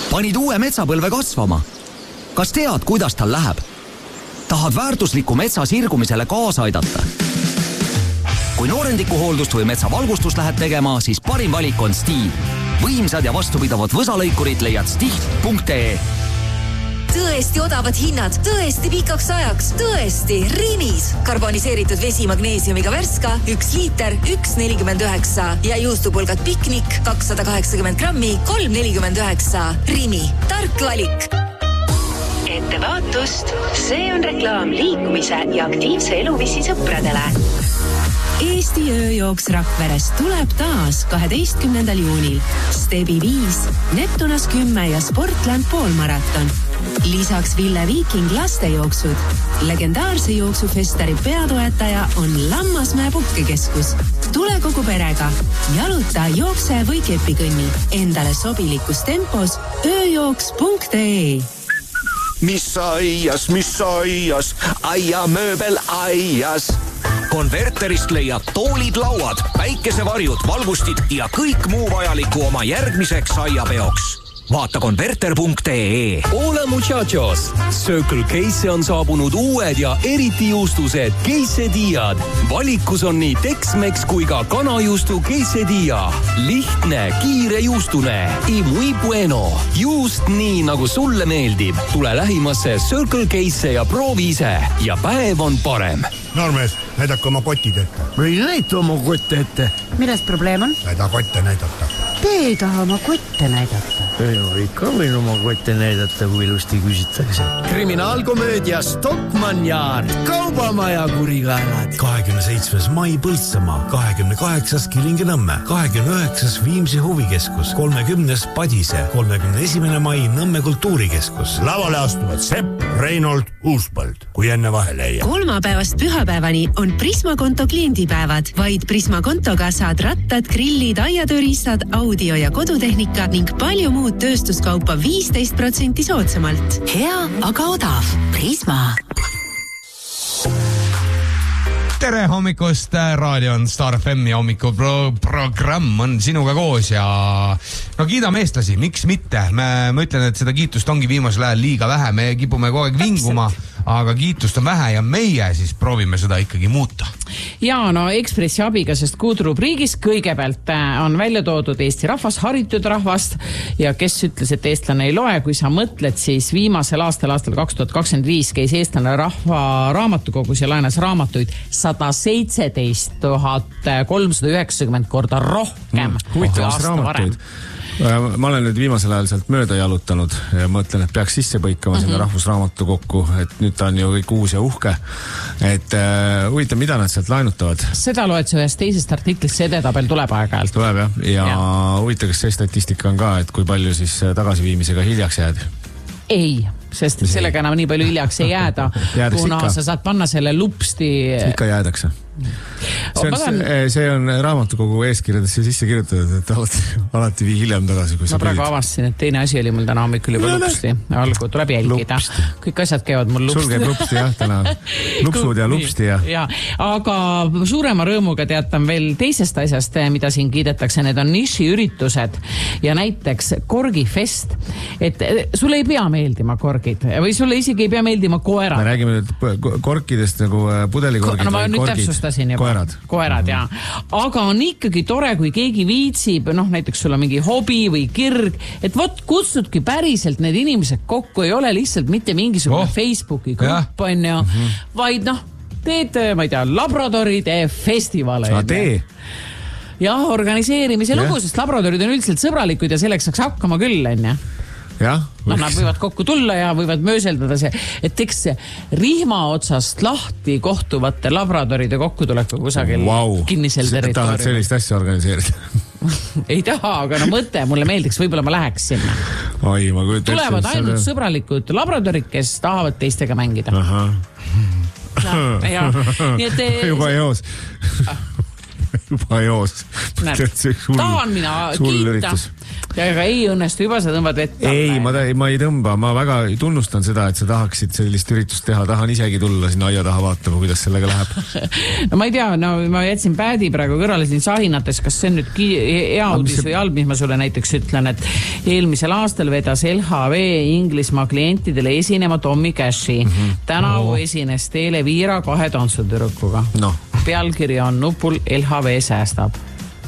Panid uue metsapõlve kasvama. Kas tead, kuidas tal läheb? Tahad väärtusliku metsa sirgumisele kaasa aidata? Kui noorendikuhooldust või metsavalgustust lähed tegema, siis parim valik on Stihl. Võimsad ja vastupidavad võsalõikurid leiad stihl.ee. Tõesti odavad hinnad, tõesti pikaks ajaks, tõesti Rimis. Karboniseeritud vesi magneesiumiga Värska, 1 liiter, 1,49 ja juustupulgad Piknik, 280 grammi, 3,49. Rimi, tark valik. Ettevaatust, see on reklaam liikumise ja aktiivse eluviisi sõpradele. Eesti ööjooks Rakveres tuleb taas 12. juunil. Stebi 5, Neptunas 10 ja Sportland poolmaraton. Lisaks Ville Viiking lastejooksud. Legendaarse jooksufestari peatoetaja on Lammasmäe puhkekeskus. Tule kogu perega. Jaluta, jookse või kepikõnni. Endale sobilikus tempos ööjooks.ee. Mis aias, aiamööbel aias. Konverterist leiad toolid, lauad, päikesevarjud, valgustid ja kõik muu vajaliku oma järgmiseks aiapeoks. Vaata konverter.ee. Hola muchachos! Circle K'sse on saabunud uued ja eriti juustused quesadillad. Valikus on nii Tex-Mex kui ka kanajuustu quesadilla. Lihtne, kiire juustune. Y muy bueno. Juust nii, nagu sulle meeldib. Tule lähimasse Circle K'sse ja proovi ise. Ja päev on parem. Normees, näidake oma kotid ette. Või näita oma kotte ette. Milles probleem on? Näida kotte näidata. Te ei taha oma kotte näidata. Ikka võin oma kotte näidata, kui ilusti küsitakse. Kriminaalkomöödia Stockmann Yard. Kaubamaja kurikaelad. 27. mai Põltsamaa, 28. Kilingi-Nõmme, 29. Viimsi huvikeskus, 30. Padise, 31. mai Nõmme kultuurikeskus. Lavale astuvad Sepp, Reinold, Uuspõld, kui enne vahele ei jää. Kolmapäevast pühapäevani on Prisma konto kliendipäevad. Vaid Prisma kontoga saad rattad, grillid, aiatööriistad, audio- ja kodutehnika ning palju muud tööstuskaupa 15% soodsamalt. Hea, aga odav. Prisma. Tere hommikust, raadio on Star FM ja hommikuprogramm on sinuga koos ja no kiidame eestlasi, miks mitte? Ma ütlen, et seda kiitust ongi viimasel ajal liiga vähe, me kipume kogu aeg vinguma, aga kiitust on vähe ja meie siis proovime seda ikkagi muuta. Ja no Ekspressi abiga, sest kuudrubriigis kõigepealt on välja toodud Eesti rahvas, haritud rahvast ja kes ütles, et eestlane ei loe, kui sa mõtled, siis viimasel aastal 2025 käis eestlane rahva raamatukogus ja laenas raamatuid 117 390 korda rohkem. Huvitavast raamatuid. Ma olen nüüd viimasel ajal sealt mööda jalutanud ja mõtlen, et peaks sisse põikama sinna rahvusraamatu kokku, et nüüd ta on ju kõik uus ja uhke. Et huvitav, mida nad sealt laenutavad? Seda loed sa ühest teisest artiklist, see edetabel tuleb aeg-ajalt. Tuleb jah, ja huvitav, kas see statistika on ka, et kui palju siis tagasiviimisega hiljaks jääd? Ei, sest sellega enam nii palju hiljaks ei jääda, kuna sa saad panna selle lupsti... Ikka jäädakse. See on raamatukogu eeskirjadesse sisse kirjutatud, et alati vii hiljem tagasi, kui sa ma praegu avastasin, et teine asi oli mul täna hommikul juba lupsti. Algu tuleb jälgida. Kõik asjad käivad mul lupsti. Sul käib lupsti jah täna. Lupsud ja lupsti ja. Aga suurema rõõmuga teatan veel teisest asjast, mida siin kiidetakse. Need on nišiüritused ja näiteks Korgifest. Et sulle ei pea meeldima korgid või sulle isegi ei pea meeldima koerad. Me räägime nüüd korkidest nagu pudelikorgid või korgid. Koerad, jaa. Aga on ikkagi tore, kui keegi viitsib, näiteks sul on mingi hobi või kirg, et kutsudki päriselt need inimesed kokku, ei ole lihtsalt mitte mingisugune Facebooki grupp, vaid teed, ma ei tea, labradoride festivale. Ja organiseerimise lugu, sest labradorid on üldiselt sõbralikud ja selleks saaks hakkama küll, enne. Nad võivad kokku tulla ja võivad mööseldada see, et teeks see rihma otsast lahti kohtuvate labradoride kokkutuleku kusagil kinnisel territooriumil. Tahad sellist asja organiseerida? Ei taha, aga mõte, mulle meeldiks, võib-olla ma läheks sinna. Tulevad ainult sõbralikud labradorid, kes tahavad teistega mängida. Juba joos. juba joos. Tahan mina kiita. Aga ei õnnestu juba, sa tõmbad vett. Ei, ma ei tõmba. Ma väga tunnustan seda, et sa tahaksid sellist üritust teha. Tahan isegi tulla sinna aia taha vaatama, kuidas sellega läheb. No ma ei tea, ma jätsin päädi praegu kõrvale siin sahinates, kas see on nüüd hea uudis või halb, mis ma sulle näiteks ütlen, et eelmisel aastal vedas LHV Inglismaa klientidele esinema Tommy Cashi. Tänavu esines Teele Viira 2 tantsutüdrukuga. Pealkiri on nupul LHV säästab.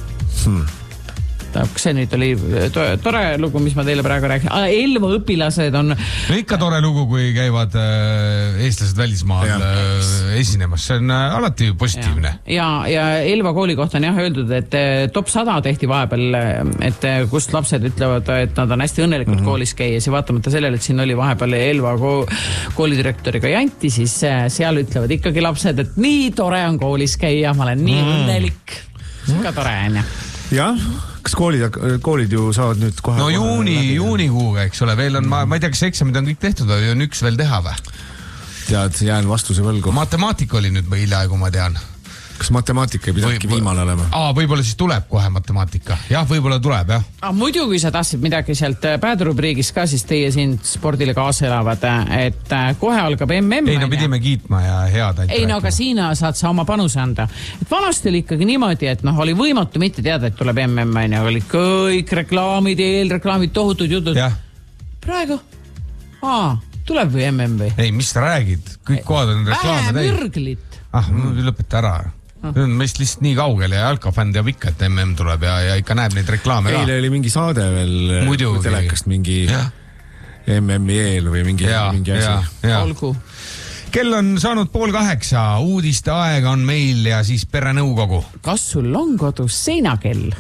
Kas see nüüd oli tore lugu, mis ma teile praegu rääksin? Elva õpilased on... No ikka tore lugu, kui käivad eestlased välismaal esinemas. See on alati positiivne. Ja Elva kooli kohta on öeldud, et top 100 tehti vahepeal, et kust lapsed ütlevad, et nad on hästi õnnelikud koolis käies ja vaatamata sellele, et siin oli vahepeal Elva koolidirektoriga janti, siis seal ütlevad ikkagi lapsed, et nii tore on koolis käia, ma olen nii õnnelik. Ka tore on ja. Jah, kas koolid ju saavad nüüd kohe... No juunikuuga, eks ole, veel on, ma ei tea, kas eksamid on kõik tehtud, on üks veel teha või? Tead, jään vastuse võlgu. Matemaatika oli nüüd hiljaaegu, ma tean. Kas matemaatika ei pidagi viimane olema? Võib-olla siis tuleb kohe matemaatika. Jah, võib-olla tuleb, jah. Muidu, kui sa tahtsid midagi sealt päädurubriigis ka, siis teie siin spordile kaasa elavad, et kohe algab MM. Ei, no pidime kiitma ja head. Ei, no aga siin saad sa oma panuse anda. Et vanasti oli ikkagi niimoodi, et oli võimatu mitte teada, et tuleb MM, oli kõik reklaamid, eelreklaamid, tohutud jutud. Jah. Praegu? Tuleb või MM või? Ei, mis sa räägid? Kõik kohad on reklaame täis. Mürglit. Lõpeta ära. Meist lihtsalt nii kaugel ja jalkafänd teab ikka, et MM tuleb ja ikka näeb neid reklaame ka. Eile oli mingi saade veel telekast mingi MM-i eel või mingi asi. Olgu. Kell on saanud 7:30, uudiste aeg on meil ja siis perenõukogu. Kas sul on kodus seinakell?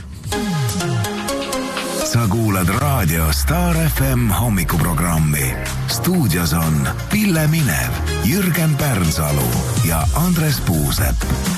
Sa kuulad raadio Star FM hommikuprogrammi. Stuudios on Pille Minev, Jürgen Pärnsalu ja Andres Puusepp.